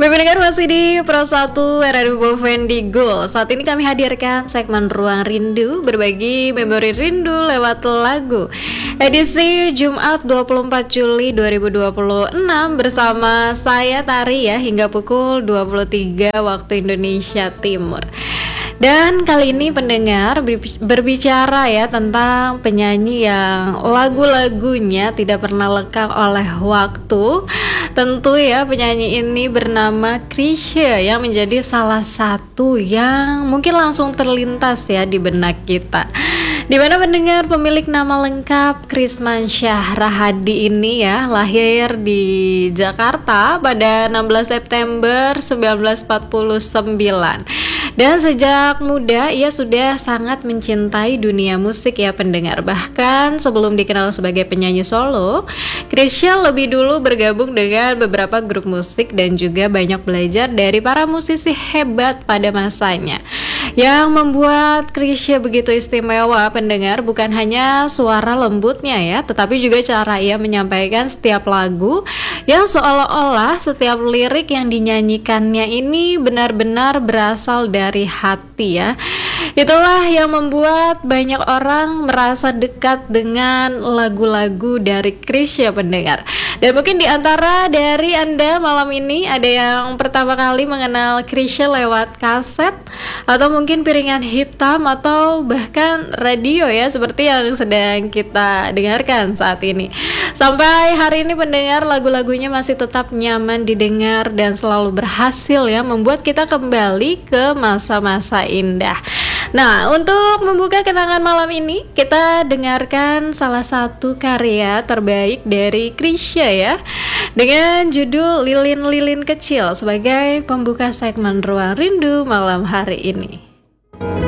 Baik pendengar, masih di Pro 1 RRI Vendigo. Saat ini kami hadirkan segmen Ruang Rindu, berbagi memori rindu lewat lagu. Edisi Jumat 24 Juli 2026 bersama saya Tari ya, hingga pukul 23 waktu Indonesia Timur. Dan kali ini pendengar berbicara ya tentang penyanyi yang lagu-lagunya tidak pernah lekang oleh waktu. Tentu ya penyanyi ini bernama Chrisye yang menjadi salah satu yang mungkin langsung terlintas ya di benak kita. Di mana pendengar, pemilik nama lengkap Krismansyah Rahadi ini ya lahir di Jakarta pada 16 September 1949. Dan sejak muda ia sudah sangat mencintai dunia musik ya pendengar. Bahkan sebelum dikenal sebagai penyanyi solo, Chrisye lebih dulu bergabung dengan beberapa grup musik dan juga banyak belajar dari para musisi hebat pada masanya. Yang membuat Chrisye begitu istimewa pendengar bukan hanya suara lembutnya ya, tetapi juga cara ia menyampaikan setiap lagu yang seolah-olah setiap lirik yang dinyanyikannya ini benar-benar berasal dari hati ya. Itulah yang membuat banyak orang merasa dekat dengan lagu-lagu dari Chrisye pendengar. Dan mungkin di antara dari Anda malam ini ada yang pertama kali mengenal Chrisye lewat kaset atau mungkin piringan hitam atau bahkan radio ya, seperti yang sedang kita dengarkan saat ini. Sampai hari ini pendengar, lagu-lagunya masih tetap nyaman didengar dan selalu berhasil ya membuat kita kembali ke masa-masa indah. Nah, untuk membuka kenangan malam ini, kita dengarkan salah satu karya terbaik dari Chrisye ya, dengan judul Lilin-Lilin Kecil sebagai pembuka segmen Ruang Rindu malam hari ini.